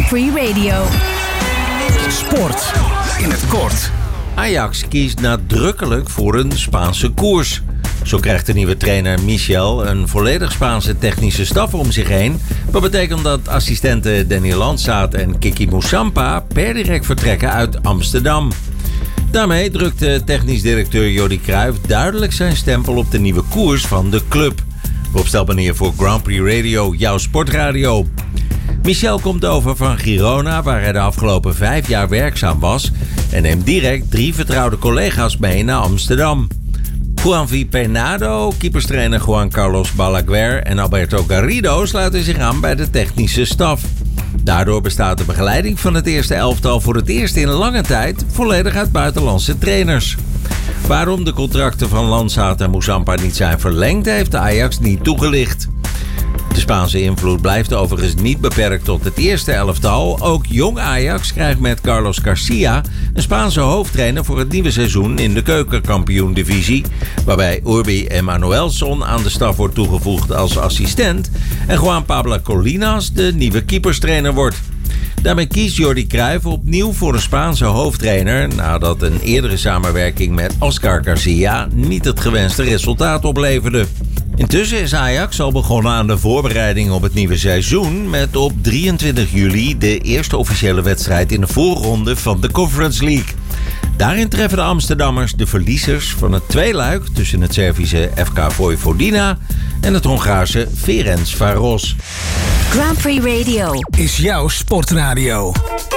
Grand Prix Radio. Sport in het kort. Ajax kiest nadrukkelijk voor een Spaanse koers. Zo krijgt de nieuwe trainer Michel een volledig Spaanse technische staf om zich heen. Wat betekent dat assistenten Danny Landsaat en Kiki Moussampa per direct vertrekken uit Amsterdam. Daarmee drukt technisch directeur Jordi Cruijff duidelijk zijn stempel op de nieuwe koers van de club. Rob Stelpanier voor Grand Prix Radio, jouw sportradio. Michel komt over van Girona, waar hij de afgelopen 5 jaar werkzaam was, en neemt direct 3 vertrouwde collega's mee naar Amsterdam. Juanvi Peinado, keeperstrainer Juan Carlos Balaguer en Alberto Garrido sluiten zich aan bij de technische staf. Daardoor bestaat de begeleiding van het eerste elftal voor het eerst in lange tijd volledig uit buitenlandse trainers. Waarom de contracten van Landsaat en Moussampa niet zijn verlengd, heeft de Ajax niet toegelicht. De Spaanse invloed blijft overigens niet beperkt tot het eerste elftal. Ook jong Ajax krijgt met Carlos Garcia een Spaanse hoofdtrainer voor het nieuwe seizoen in de keukenkampioen-divisie, waarbij Urbi Emanuelson aan de staf wordt toegevoegd als assistent en Juan Pablo Colinas de nieuwe keeperstrainer wordt. Daarmee kiest Jordi Cruijff opnieuw voor een Spaanse hoofdtrainer nadat een eerdere samenwerking met Oscar Garcia niet het gewenste resultaat opleverde. Intussen is Ajax al begonnen aan de voorbereiding op het nieuwe seizoen met op 23 juli de eerste officiële wedstrijd in de voorronde van de Conference League. Daarin treffen de Amsterdammers de verliezers van het tweeluik tussen het Servische FK Vojvodina en het Hongaarse Ferencváros. Grand Prix Radio Is jouw sportradio.